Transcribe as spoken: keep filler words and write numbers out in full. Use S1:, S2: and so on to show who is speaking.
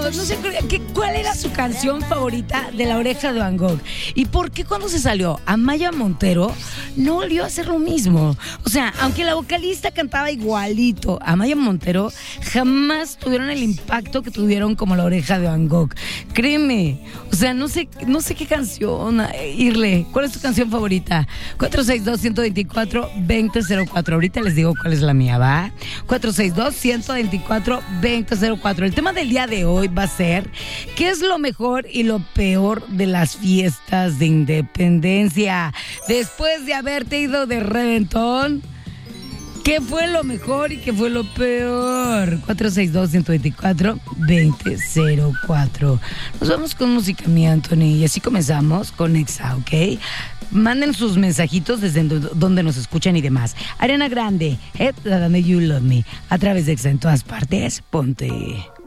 S1: Gogh. No sé qué, cuál era su canción favorita de La Oreja de Van Gogh. ¿Y por qué cuando se salió Amaya Montero no volvió a hacer lo mismo? O sea, aunque la vocalista cantaba igualito, Amaya Montero jamás tuvieron el impacto que tuvieron como La Oreja de Van Gogh. Créeme. O sea, no sé, no sé qué canción. Irle, ¿cuál es tu canción favorita? cuatro seis dos, uno dos cuatro, dos cero cero cuatro. Ahorita les digo cuál es la mía, ¿va? cuatro seis dos, uno dos cuatro, dos cero cero cuatro. El tema del día de hoy va a ser ¿qué es lo mejor y lo peor de las fiestas de independencia? Después de haberte ido de reventón, ¿qué fue lo mejor y qué fue lo peor? cuatro seis dos, uno dos cuatro, dos cero cuatro. Nos vamos con música mía, Anthony, y así comenzamos con Exa, ¿ok? Manden sus mensajitos desde donde nos escuchan y demás. Ariana Grande, Head You Love Me, a través de Exa en todas partes. Ponte.